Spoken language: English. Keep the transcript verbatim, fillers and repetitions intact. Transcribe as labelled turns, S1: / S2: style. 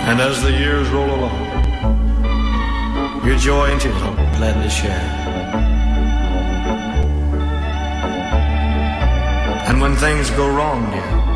S1: And as the years roll along, your joy and tears I'm glad to share. And when things go wrong, dear,